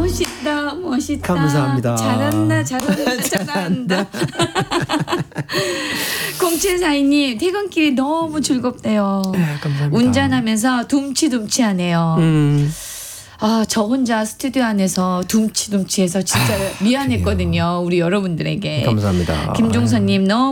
멋있다, 멋있다. 감사합니다. 잘한다, 잘한다. 0742님, 퇴근길이 너무 즐겁대요. 네, 감사합니다. 운전하면서 둠치둠치하네요. 아, 저 혼자 스튜디오 안에서 둠치둠치해서 진짜 미안했거든요. 우리 여러분들에게. 감사합니다. 김종선님, 너무